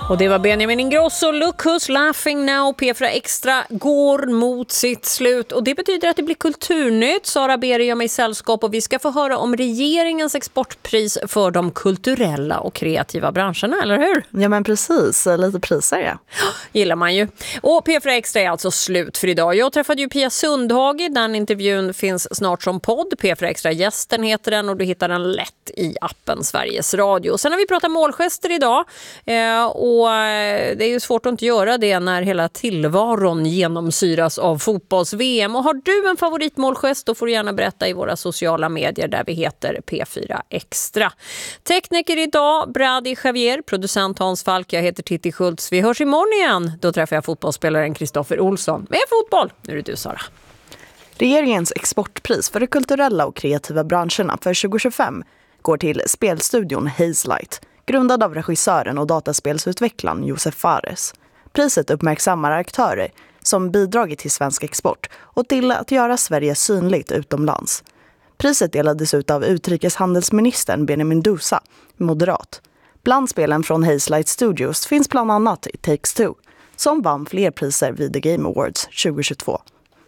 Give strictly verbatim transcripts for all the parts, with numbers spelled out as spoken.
Och det var Benjamin Ingrosso, Look Who's Laughing Now. P fyra Extra går mot sitt slut och det betyder att det blir kulturnytt. Sara Berg gör mig sällskap och vi ska få höra om regeringens exportpris för de kulturella och kreativa branscherna, eller hur? Ja men precis, lite priser ja. Gillar man ju. Och P fyra Extra är alltså slut för idag. Jag träffade ju Pia Sundhage, den intervjun finns snart som podd. P fyra Extra gästen heter den och du hittar den lätt i appen Sveriges Radio. Sen har vi pratat målgester idag eh, och Och det är ju svårt att inte göra det när hela tillvaron genomsyras av fotbolls-V M. Och har du en favoritmålgest då får du gärna berätta i våra sociala medier där vi heter P fyra Extra. Tekniker idag, Brady Javier, producent Hans Falk, jag heter Titti Schultz. Vi hörs imorgon igen. Då träffar jag fotbollsspelaren Kristoffer Olsson. Med fotboll, nu är det du Sara. Regeringens exportpris för de kulturella och kreativa branscherna för tjugo tjugofem går till spelstudion Hazelight, grundad av regissören och dataspelsutvecklaren Josef Fares. Priset uppmärksammar aktörer som bidragit till svensk export och till att göra Sverige synligt utomlands. Priset delades ut av utrikeshandelsministern Benjamin Dousa, moderat. Bland spelen från Hazelight Studios finns bland annat It Takes Two, som vann fler priser vid The Game Awards tjugo tjugotvå.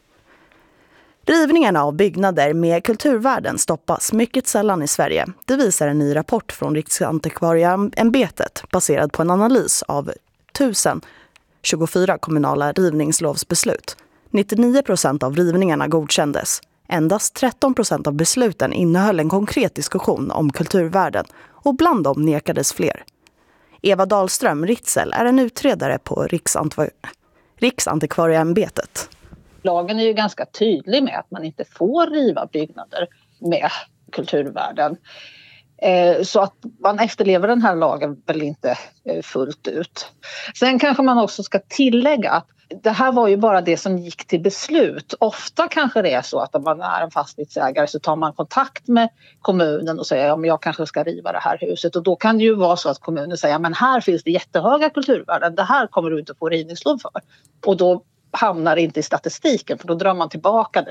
Rivningarna av byggnader med kulturvärden stoppas mycket sällan i Sverige. Det visar en ny rapport från Riksantikvarieämbetet baserad på en analys av tusen tjugofyra kommunala rivningslovsbeslut. nittionio procent av rivningarna godkändes. Endast tretton procent av besluten innehöll en konkret diskussion om kulturvärden och bland dem nekades fler. Eva Dahlström Ritzel är en utredare på Riksantikvar- Riksantikvarieämbetet. Lagen är ju ganska tydlig med att man inte får riva byggnader med kulturvärden. Eh, så att man efterlever den här lagen väl inte eh, fullt ut. Sen kanske man också ska tillägga att det här var ju bara det som gick till beslut. Ofta kanske det är så att om man är en fastighetsägare så tar man kontakt med kommunen och säger att ja, jag kanske ska riva det här huset. Och då kan det ju vara så att kommunen säger men här finns det jättehöga kulturvärden. Det här kommer du inte få rivningslov för. Och då hamnar inte i statistiken för då drar man tillbaka det.